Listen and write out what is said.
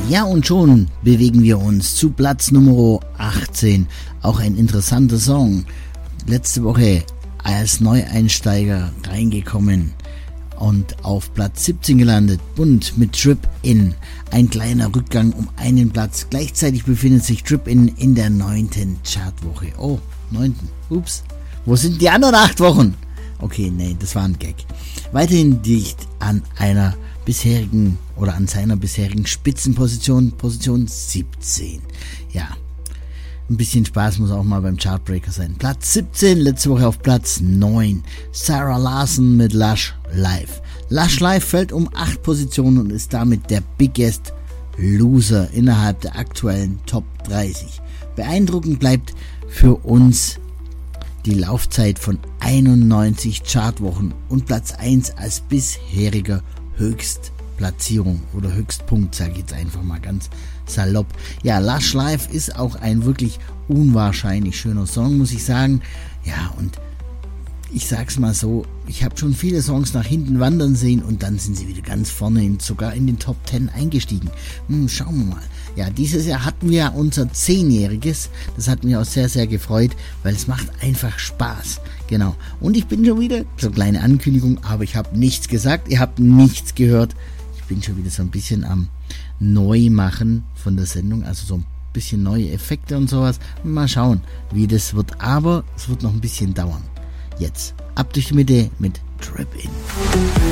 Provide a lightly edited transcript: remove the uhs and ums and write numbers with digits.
Ja, und schon bewegen wir uns zu Platz Nummer 18. Auch ein interessanter Song. Letzte Woche als Neueinsteiger reingekommen und auf Platz 17 gelandet. Und mit Trip In ein kleiner Rückgang um einen Platz. Gleichzeitig befindet sich Trip in der 9. Chartwoche. Oh, 9. Ups. Wo sind die anderen 8 Wochen? Okay, nee, das war ein Gag. Weiterhin dicht an einer bisherigen oder an seiner bisherigen Spitzenposition, Position 17. Ja, ein bisschen Spaß muss auch mal beim Chartbreaker sein. Platz 17, letzte Woche auf Platz 9. Sarah Larson mit Lush Life. Lush Life fällt um 8 Positionen und ist damit der biggest Loser innerhalb der aktuellen Top 30. Beeindruckend bleibt für uns die Laufzeit von 91 Chartwochen und Platz 1 als bisheriger Höchstplatzierung oder Höchstpunkt, sage ich jetzt einfach mal ganz salopp. Ja, Lush Life ist auch ein wirklich unwahrscheinlich schöner Song, muss ich sagen. Ja, und ich sag's mal so, ich habe schon viele Songs nach hinten wandern sehen und dann sind sie wieder ganz vorne, sogar in den Top 10 eingestiegen. Schauen wir mal. Ja, dieses Jahr hatten wir unser 10-jähriges. Das hat mich auch sehr, sehr gefreut, weil es macht einfach Spaß. Genau. Und ich bin schon wieder, so eine kleine Ankündigung, aber ich habe nichts gesagt, ihr habt nichts gehört. Ich bin schon wieder so ein bisschen am Neumachen von der Sendung, also so ein bisschen neue Effekte und sowas. Mal schauen, wie das wird, aber es wird noch ein bisschen dauern. Jetzt ab durch die Mitte mit Trip In.